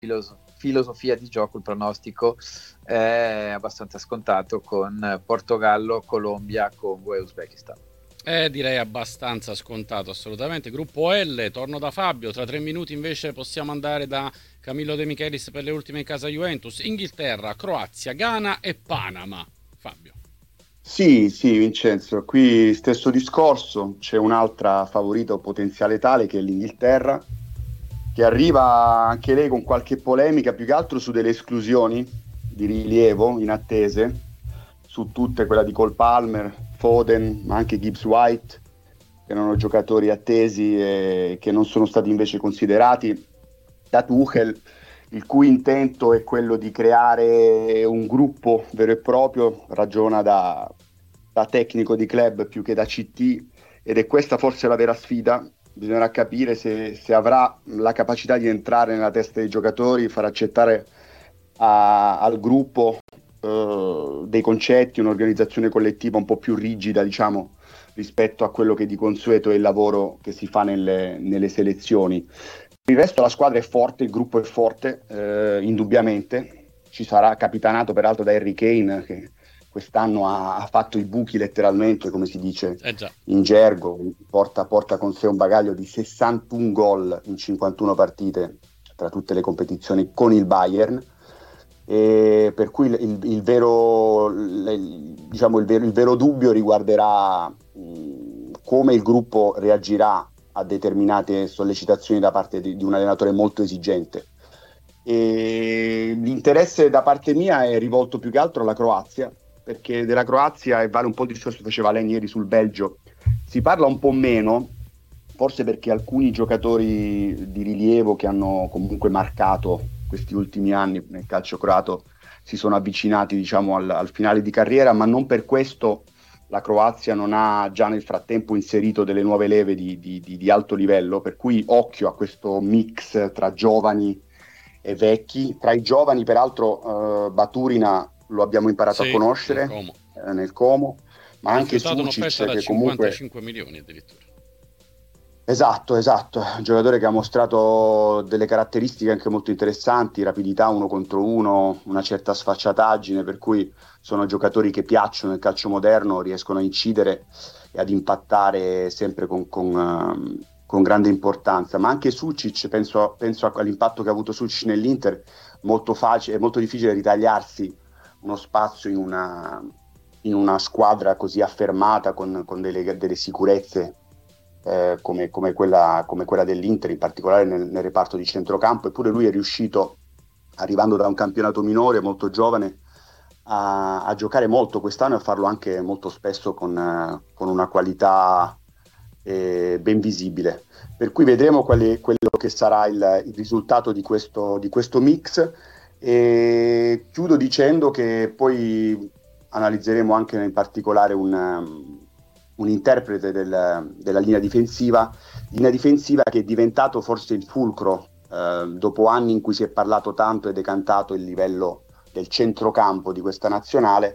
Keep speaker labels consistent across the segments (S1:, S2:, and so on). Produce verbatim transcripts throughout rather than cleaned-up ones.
S1: filoso- filosofia di gioco, il pronostico è abbastanza scontato con Portogallo, Colombia, Congo e Uzbekistan.
S2: Eh, direi abbastanza scontato, assolutamente. Gruppo L, torno da Fabio. Tra tre minuti invece possiamo andare da Camillo De Michelis per le ultime in casa Juventus. Inghilterra, Croazia, Ghana e Panama. Fabio.
S3: Sì, sì, Vincenzo, qui stesso discorso, c'è un'altra favorita o potenziale tale che è l'Inghilterra, che arriva anche lei con qualche polemica, più che altro su delle esclusioni di rilievo in attese, su tutte, quella di Cole Palmer, Foden, ma anche Gibbs White, che erano giocatori attesi e che non sono stati invece considerati da Tuchel, il cui intento è quello di creare un gruppo vero e proprio, ragiona da, da tecnico di club più che da C T, ed è questa forse la vera sfida. Bisognerà capire se, se avrà la capacità di entrare nella testa dei giocatori, far accettare a, al gruppo eh, dei concetti, un'organizzazione collettiva un po' più rigida, diciamo, rispetto a quello che di consueto è il lavoro che si fa nelle, nelle selezioni. Il resto la squadra è forte, il gruppo è forte, eh, indubbiamente. Ci sarà capitanato peraltro da Harry Kane, che quest'anno ha, ha fatto i buchi letteralmente, come si dice
S2: Eh già.
S3: in gergo, porta, porta con sé un bagaglio di sessantuno gol in cinquantuno partite tra tutte le competizioni con il Bayern, e per cui il, il, il, vero, il, diciamo il, vero, il vero dubbio riguarderà mh, come il gruppo reagirà a determinate sollecitazioni da parte di, di un allenatore molto esigente. E l'interesse da parte mia è rivolto più che altro alla Croazia, perché della Croazia, e vale un po' il discorso che faceva lei ieri sul Belgio, si parla un po' meno, forse perché alcuni giocatori di rilievo che hanno comunque marcato questi ultimi anni nel calcio croato si sono avvicinati, diciamo, al, al finale di carriera, ma non per questo la Croazia non ha già nel frattempo inserito delle nuove leve di, di, di, di alto livello, per cui occhio a questo mix tra giovani e vecchi. Tra i giovani, peraltro, eh, Baturina lo abbiamo imparato a
S2: Sì, nel
S3: conoscere
S2: Como.
S3: eh, nel Como, ma anche
S2: Rifiutato un'offerta
S3: Sucic,
S2: da
S3: che comunque...
S2: cinquantacinque milioni addirittura.
S3: Esatto, esatto, un giocatore che ha mostrato delle caratteristiche anche molto interessanti, rapidità uno contro uno, una certa sfacciataggine, per cui sono giocatori che piacciono nel calcio moderno, riescono a incidere e ad impattare sempre con, con, um, con grande importanza. Ma anche Sucic, penso, penso all'impatto che ha avuto Sucic nell'Inter, molto facile, è molto difficile ritagliarsi uno spazio in una, in una squadra così affermata, con, con delle, delle sicurezze eh, come, come, quella, come quella dell'Inter, in particolare nel, nel reparto di centrocampo. Eppure lui è riuscito, arrivando da un campionato minore, molto giovane, a, a giocare molto quest'anno e a farlo anche molto spesso con, eh, con una qualità eh, ben visibile. Per cui vedremo quali, quello che sarà il, il risultato di questo, di questo mix. E chiudo dicendo che poi analizzeremo anche in particolare un, um, un interprete del, della linea difensiva, linea difensiva che è diventato forse il fulcro eh, dopo anni in cui si è parlato tanto e decantato il livello del centrocampo di questa nazionale.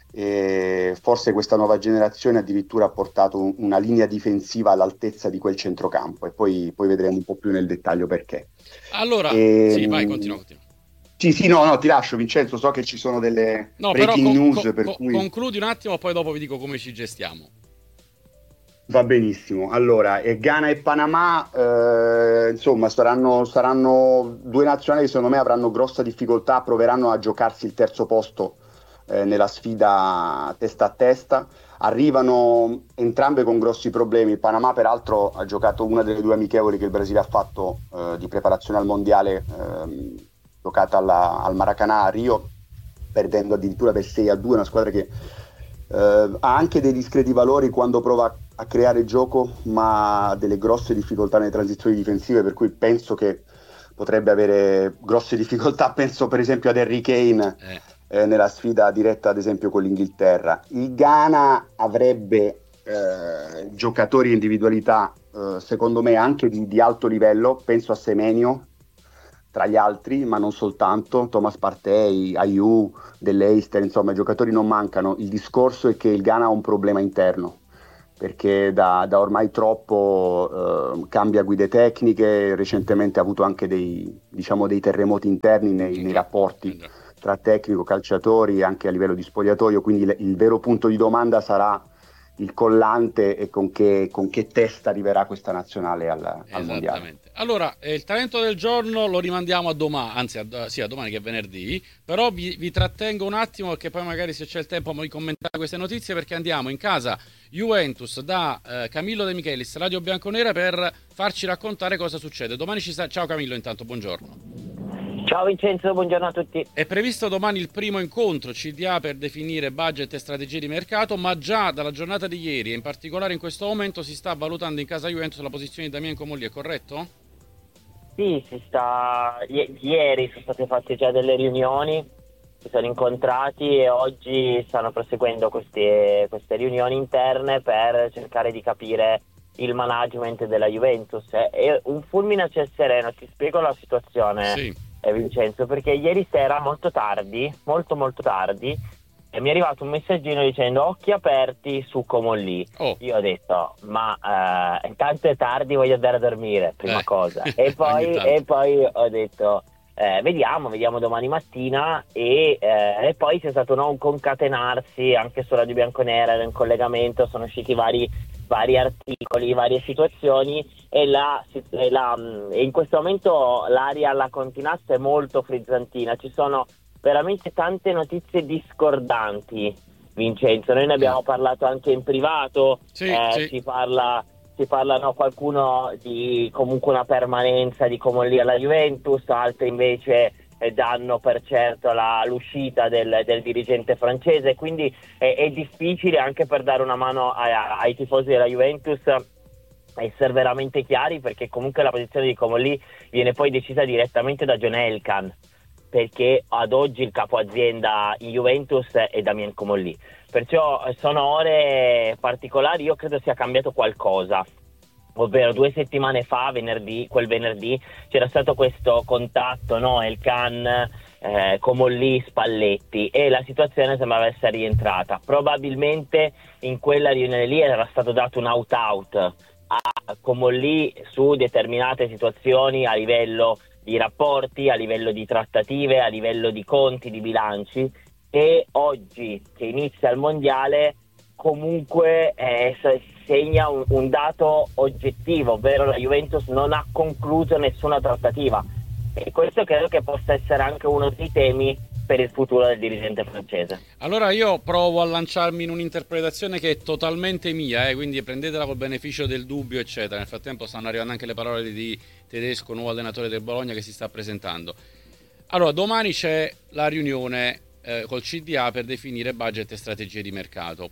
S3: E forse questa nuova generazione addirittura ha portato un, una linea difensiva all'altezza di quel centrocampo, e poi, poi vedremo un po' più nel dettaglio perché.
S2: Allora,
S3: E,
S2: sì, vai, continua, continua.
S3: sì, sì, no, no, ti lascio Vincenzo, so che ci sono delle
S2: No, però
S3: breaking
S2: co-
S3: news,
S2: co-
S3: per
S2: co-
S3: cui
S2: concludi un attimo, poi dopo vi dico come ci gestiamo.
S3: va benissimo. Allora, e Ghana e Panama, eh, insomma, saranno, saranno due nazionali che secondo me avranno grossa difficoltà, proveranno a giocarsi il terzo posto eh, nella sfida testa a testa. Arrivano entrambe con grossi problemi. Il Panama, peraltro, ha giocato una delle due amichevoli che il Brasile ha fatto eh, di preparazione al mondiale, ehm, giocata alla, al Maracanã a Rio, perdendo addirittura per sei a due, una squadra che eh, ha anche dei discreti valori quando prova a creare gioco, ma ha delle grosse difficoltà nelle transizioni difensive, per cui penso che potrebbe avere grosse difficoltà. Penso per esempio ad Harry Kane
S2: Eh.
S3: eh, nella sfida diretta ad esempio con l'Inghilterra. Il Ghana avrebbe eh, giocatori e individualità eh, secondo me anche di, di alto livello, penso a Semenyo tra gli altri, ma non soltanto, Thomas Partey, Ayew, De Leicester, insomma i giocatori non mancano. Il discorso è che il Ghana ha un problema interno, perché da, da ormai troppo eh, cambia guide tecniche, recentemente ha avuto anche dei, diciamo, dei terremoti interni nei, nei rapporti tra tecnico, calciatori, anche a livello di spogliatoio, quindi le, il vero punto di domanda sarà il collante e con che, con che testa arriverà questa nazionale al, al mondiale.
S2: Allora, eh, il talento del giorno lo rimandiamo a domani, anzi a, sì, a domani che è venerdì, però vi, vi trattengo un attimo perché poi magari se c'è il tempo di commentare queste notizie, perché andiamo in casa Juventus da eh, Camillo De Michelis, Radio Bianconera, per farci raccontare cosa succede. Domani ci sta... Ciao Camillo, intanto buongiorno.
S4: Ciao Vincenzo, buongiorno a tutti.
S2: È previsto domani il primo incontro C D A per definire budget e strategie di mercato, ma già dalla giornata di ieri e in particolare in questo momento si sta valutando in casa Juventus la posizione di Damien Comolli, è corretto?
S4: Sì, si sta... I- ieri sono state fatte già delle riunioni, si sono incontrati e oggi stanno proseguendo queste, queste riunioni interne per cercare di capire il management della Juventus. È un fulmine a ciel sereno, ti spiego la situazione.
S2: Sì.
S4: Vincenzo, perché ieri sera molto tardi, molto molto tardi, e mi è arrivato un messaggino dicendo occhi aperti su Comolli.
S2: Oh.
S4: Io ho detto ma eh, intanto è tardi, voglio andare a dormire, prima
S2: eh.
S4: cosa, e poi, e poi ho detto eh, vediamo, vediamo domani mattina, e, eh, e poi c'è stato no, un concatenarsi anche su Radio Bianconera, era in collegamento, sono usciti vari vari articoli, varie situazioni, e, la, e, la, e in questo momento l'aria alla Continassa è molto frizzantina, ci sono veramente tante notizie discordanti, Vincenzo. Noi ne abbiamo parlato anche in privato,
S2: sì,
S4: eh,
S2: sì.
S4: si parla si parla no, qualcuno di comunque una permanenza di Comolli alla Juventus, altri invece danno per certo la, l'uscita del, del dirigente francese, quindi è, è difficile anche per dare una mano ai, ai tifosi della Juventus essere veramente chiari, perché comunque la posizione di Comolli viene poi decisa direttamente da John Elkann, perché ad oggi il capo azienda in Juventus è Damien Comolli, perciò sono ore particolari. Io credo sia cambiato qualcosa, ovvero due settimane fa, venerdì, quel venerdì, c'era stato questo contatto, no? Elkann, eh, Comolli, Spalletti, e la situazione sembrava essere rientrata. Probabilmente in quella riunione lì era stato dato un out-out a Comolli su determinate situazioni a livello di rapporti, a livello di trattative, a livello di conti, di bilanci, e oggi che inizia il mondiale comunque eh, segna un, un dato oggettivo, ovvero la Juventus non ha concluso nessuna trattativa, e questo credo che possa essere anche uno dei temi per il futuro del dirigente francese.
S2: Allora io provo a lanciarmi in un'interpretazione che è totalmente mia, eh, quindi prendetela col beneficio del dubbio eccetera. Nel frattempo stanno arrivando anche le parole di Tedesco, nuovo allenatore del Bologna, che si sta presentando. Allora domani c'è la riunione eh, col C D A per definire budget e strategie di mercato.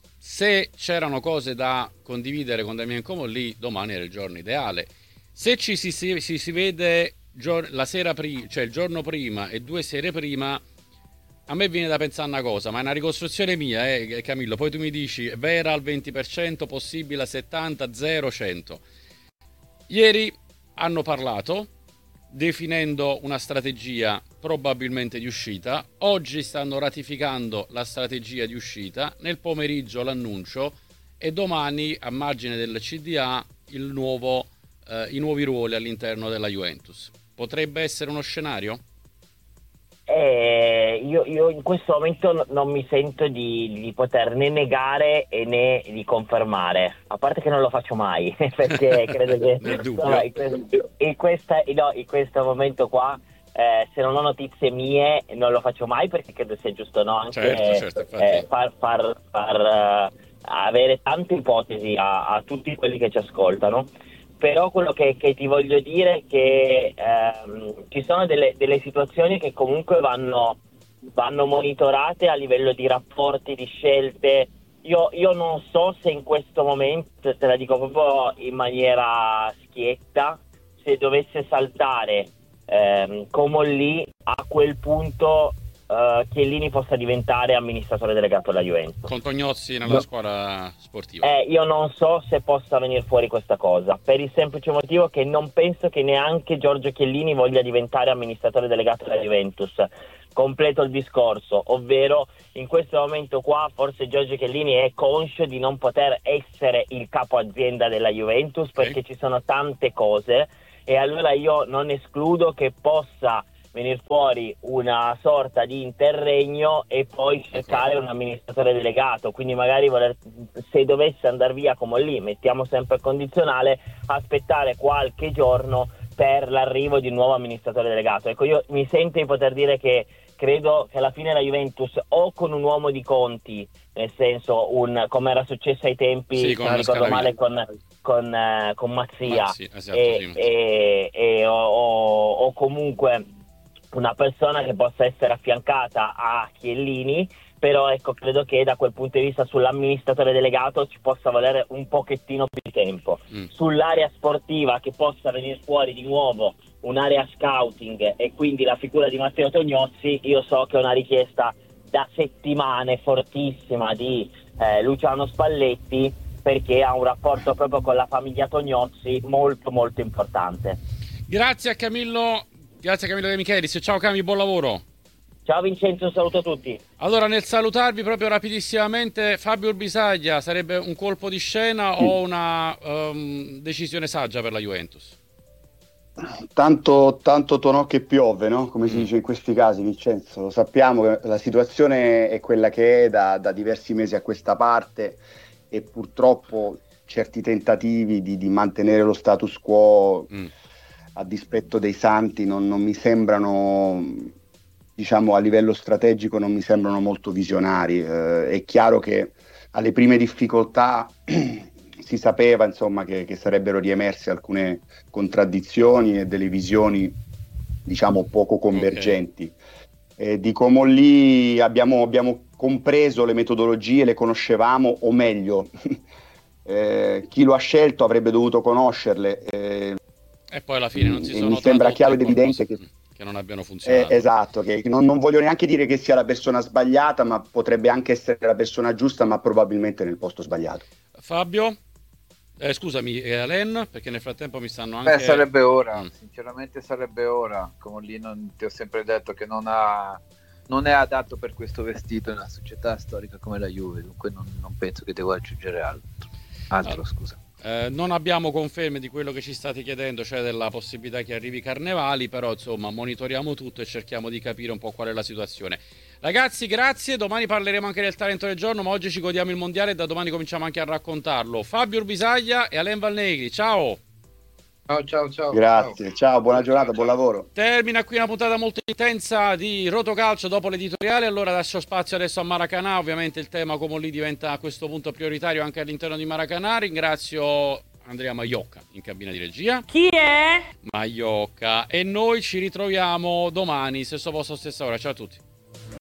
S2: Se c'erano cose da condividere con Damien Comolli, domani era il giorno ideale. Se ci si, si, si, si vede la sera prima, cioè il giorno prima e due sere prima, a me viene da pensare una cosa, ma è una ricostruzione mia, eh, Camillo, poi tu mi dici vera al venti per cento, possibile al settanta per cento, zero cento. Ieri hanno parlato definendo una strategia probabilmente di uscita, oggi stanno ratificando la strategia di uscita, nel pomeriggio l'annuncio, e domani a margine del C D A il nuovo, eh, i nuovi ruoli all'interno della Juventus. Potrebbe essere uno scenario?
S4: Eh, io, io in questo momento no, non mi sento di, di poter né negare e né di confermare, a parte che non lo faccio mai perché credo che no, in, questo, in, questa, no, in questo momento qua eh, se non ho notizie mie non lo faccio mai, perché credo sia giusto, no? Anche
S2: certo, certo,
S4: eh, far, far, far uh, avere tante ipotesi a, a tutti quelli che ci ascoltano. Però quello che, che ti voglio dire è che ehm, ci sono delle, delle situazioni che comunque vanno, vanno monitorate a livello di rapporti, di scelte. Io, io non so se in questo momento, te la dico proprio in maniera schietta, se dovesse saltare ehm, Comolli, a quel punto uh, Chiellini possa diventare amministratore delegato della Juventus.
S2: Con Tognozzi nella
S4: No.
S2: squadra sportiva.
S4: Eh, io non so se possa venire fuori questa cosa, per il semplice motivo che non penso che neanche Giorgio Chiellini voglia diventare amministratore delegato della Juventus. Completo il discorso, ovvero in questo momento qua forse Giorgio Chiellini è conscio di non poter essere il capo azienda della Juventus perché ci sono tante cose, e allora io non escludo che possa venire fuori una sorta di interregno e poi cercare un amministratore delegato, quindi magari voler, se dovesse andare via come lì, mettiamo sempre il condizionale, aspettare qualche giorno per l'arrivo di un nuovo amministratore delegato. Ecco, io mi sento di poter dire che credo che alla fine la Juventus, o con un uomo di conti, nel senso un, come era successo ai tempi,
S2: sì,
S4: se non ricordo male, con, con, eh, con Mazzia,
S2: Mazzi, esatto,
S4: e,
S2: sì.
S4: e, e, o, o, o comunque una persona che possa essere affiancata a Chiellini, però ecco, credo che da quel punto di vista sull'amministratore delegato ci possa volere un pochettino più di tempo. Mm. Sull'area sportiva, che possa venire fuori di nuovo un'area scouting e quindi la figura di Matteo Tognozzi, io so che è una richiesta da settimane fortissima di eh, Luciano Spalletti, perché ha un rapporto proprio con la famiglia Tognozzi molto molto importante.
S2: Grazie a Camillo, grazie a Camillo De Michelis, ciao Cami, buon lavoro.
S4: Ciao Vincenzo, un saluto a tutti.
S2: Allora, nel salutarvi proprio rapidissimamente, Fabio Urbisaglia, sarebbe un colpo di scena o una um, decisione saggia per la Juventus?
S3: Tanto, tanto tonò che piove, no? Come si dice in questi casi, Vincenzo. Sappiamo che la situazione è quella che è da, da diversi mesi a questa parte, e purtroppo certi tentativi di, di mantenere lo status quo mm. a dispetto dei santi non, non mi sembrano, diciamo, a livello strategico non mi sembrano molto visionari. Eh, è chiaro che alle prime difficoltà si sapeva, insomma, che, che sarebbero riemerse alcune contraddizioni e delle visioni, diciamo, poco convergenti. Okay. Eh, di Comolli abbiamo, abbiamo compreso le metodologie, le conoscevamo, o meglio, eh, chi lo ha scelto avrebbe dovuto conoscerle. Eh,
S2: e poi alla fine non si sono
S3: mi sembra chiaro ed evidente che,
S2: che non abbiano funzionato.
S3: Eh, esatto, che non, non voglio neanche dire che sia la persona sbagliata, ma potrebbe anche essere la persona giusta, ma probabilmente nel posto sbagliato.
S2: Fabio? Eh, scusami, eh, Alen, perché nel frattempo mi stanno anche...
S1: Beh, sarebbe ora, mm. sinceramente sarebbe ora. Come lì non, ti ho sempre detto che non, ha, non è adatto per questo vestito in una società storica come la Juve, dunque non, non penso che devo aggiungere altro. Altro, allora, scusa.
S2: Eh, non abbiamo conferme di quello che ci state chiedendo, cioè della possibilità che arrivi Carnevali, però insomma monitoriamo tutto e cerchiamo di capire un po' qual è la situazione. Ragazzi, grazie, domani parleremo anche del talento del giorno, ma oggi ci godiamo il mondiale e da domani cominciamo anche a raccontarlo. Fabio Urbisaglia e Alen Valnegri, ciao!
S1: Ciao, ciao, ciao.
S3: Grazie, ciao, ciao buona giornata, ciao, buon ciao. lavoro.
S2: Termina qui una puntata molto intensa di Rotocalcio dopo l'editoriale, allora lascio spazio adesso a Maracanã, ovviamente il tema come lì diventa a questo punto prioritario anche all'interno di Maracanã. Ringrazio Andrea Maiocca in cabina di regia.
S5: Chi è?
S2: Maiocca. E noi ci ritroviamo domani, stesso posto, stessa ora. Ciao a tutti.